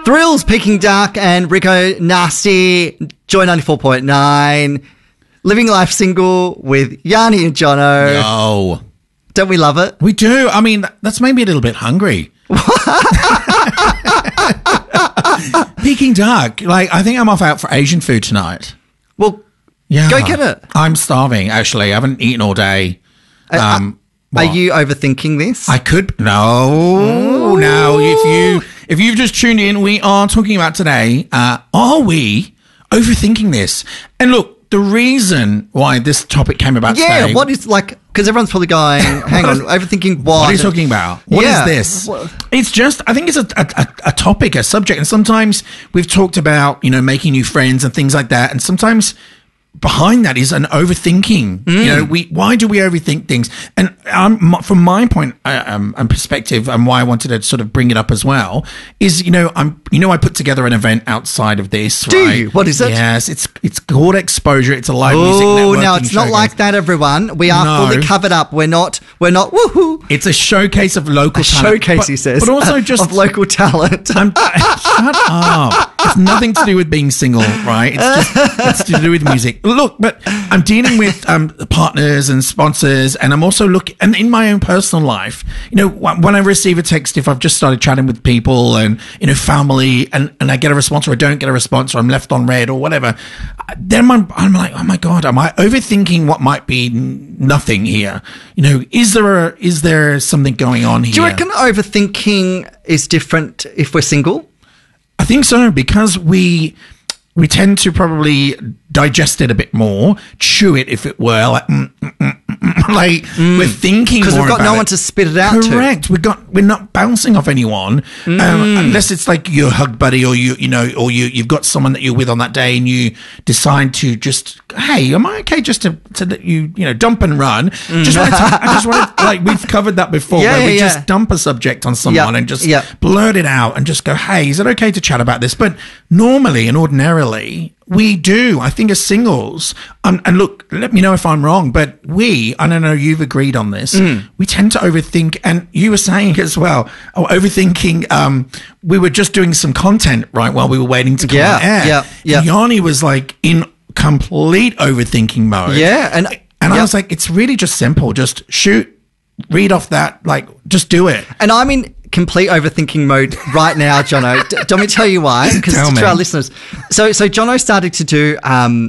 Thrills, Peking Duck and Rico Nasty, Joy 94.9, Living Life Single with Yanni and Jono. Oh. Don't we love it? We do. I mean, that's made me a little bit hungry. Peking Duck. Like, I think I'm off out for Asian food tonight. Well, Yeah. go get it. I'm starving, actually. I haven't eaten all day. Are What? you overthinking this? I could no. Now, if you've just tuned in, we are talking about today. Are we overthinking this? And look, the reason why this topic came about today. What is like? Because everyone's probably going, hang on, overthinking what? What are you talking about? What is this? It's just, I think it's a topic, a subject, and sometimes we've talked about making new friends and things like that, and sometimes behind that is an overthinking. Why do we overthink things? And from my point and perspective, and why I wanted to sort of bring it up as well is I put together an event outside of this. Do you? What is it? Yes, it's called Exposure. It's a live music networking. Oh, now it's not like that, everyone. We are fully covered up. We're not. Woohoo! It's a showcase of local talent. Showcase, he says, but also just of local talent. shut up. It's nothing to do with being single, right? It's to do with music. Look, but I'm dealing with partners and sponsors, and I'm also looking, and in my own personal life, when I receive a text, if I've just started chatting with people and, family, and I get a response or I don't get a response or I'm left on red or whatever, then I'm like, oh my God, am I overthinking what might be nothing here? Is there something going on here? Do you reckon overthinking is different if we're single? I think so, because we tend to probably digest it a bit more, chew it, if it were, like we're thinking more because we've got no it. one to spit it out to. Correct. We're not bouncing off anyone unless it's like your hug buddy or you've got someone that you're with on that day and you decide to just, hey, am I okay just to let you dump and run? I just want to like we've covered that before where we just dump a subject on someone and just blurt it out and just go, hey, is it okay to chat about this? But normally and ordinarily we do. I think as singles, and look, let me know if I'm wrong, but I don't know, you've agreed on this. We tend to overthink, and you were saying as well, overthinking. We were just doing some content right while we were waiting to come on air. And Yanni was like in complete overthinking mode. Yeah, and I was like, it's really just simple. Just shoot, read off that, like, just do it. And I'm in complete overthinking mode right now, Jono. Do you want me to tell you why? Because to our listeners. So Jono started to do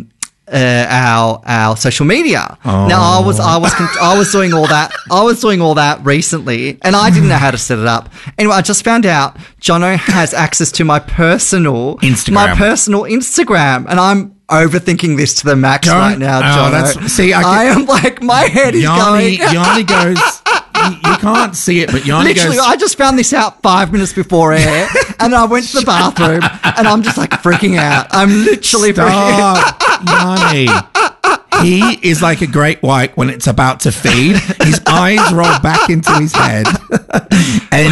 our social media. Now I was doing all that. I was doing all that recently, and I didn't know how to set it up. Anyway, I just found out Jono has access to my personal Instagram, and I'm overthinking this to the max right now, Jono. I am like, my head is going. Yanni goes. You can't see it, but Yanni literally, goes. I just found this out 5 minutes before air, and I went to the bathroom, and I'm just like freaking out. I'm literally freaking out. Yanni, he is like a great white when it's about to feed. His eyes roll back into his head, and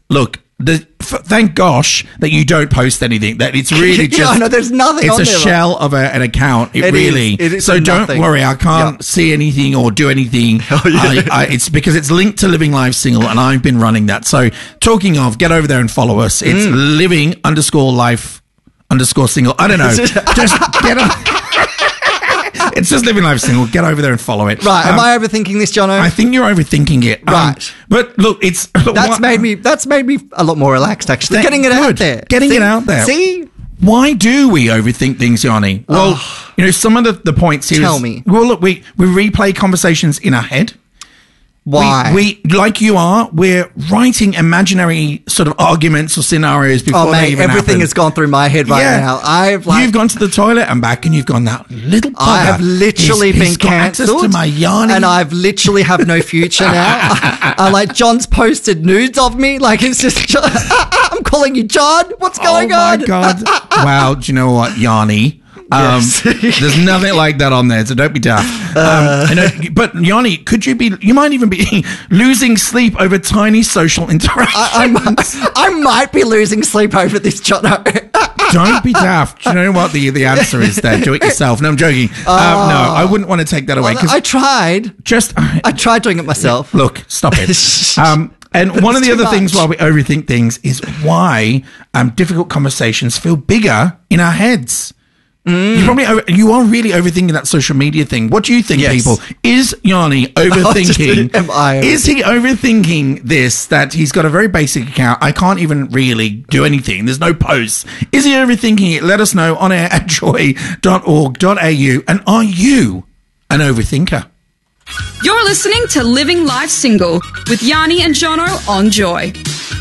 thank gosh that you don't post anything. That it's really just. No, there's nothing. It's on a there, shell of an account. It is so don't worry. I can't see anything or do anything. It's because it's linked to Living Life Single, and I've been running that. So talking of, get over there and follow us. It's living_life_single. I don't know. Just get on. It's just Living Life Single. Get over there and follow it. Right. Am I overthinking this, Jono? I think you're overthinking it. Right. But look, that's made me a lot more relaxed, actually. Getting it out there. It out there. See? Why do we overthink things, Yanni? Well, some of the points here. Tell me. Well, look, we replay conversations in our head. Why? We like you are, we're writing imaginary sort of arguments or scenarios before they even everything happen. has gone through my head right now. You've gone to the toilet and back, and you've gone, that little bugger. I have literally been cancelled, to my Yanni, and I've literally have no future now. Like, John's posted nudes of me. Like, it's just, I'm calling you John. What's going on? Oh my God! Wow, do you know what, Yanni? Yes. There's nothing like that on there, so don't be daft. But Yanni, you might even be losing sleep over tiny social interactions. I might be losing sleep over this, Jono. Don't be daft. Do you know what the answer is there? Do it yourself. No, I'm joking. No, I wouldn't want to take that away. I tried. I tried doing it myself. Look, stop it. And one of the other things why we overthink things is why difficult conversations feel bigger in our heads. You are really overthinking that social media thing. What do you think, people? Is Yanni overthinking? Is he overthinking this, that he's got a very basic account? I can't even really do anything. There's no posts. Is he overthinking it? Let us know on air at joy.org.au. And are you an overthinker? You're listening to Living Life Single with Yanni and Jono on Joy.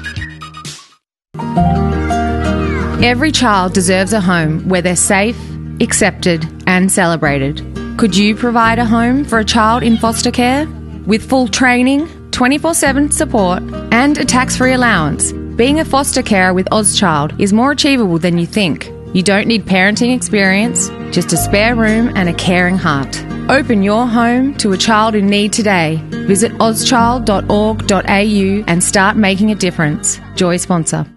Every child deserves a home where they're safe, accepted and celebrated. Could you provide a home for a child in foster care? With full training, 24/7 support and a tax-free allowance, being a foster carer with Ozchild is more achievable than you think. You don't need parenting experience, just a spare room and a caring heart. Open your home to a child in need today. Visit ozchild.org.au and start making a difference. Joy sponsor.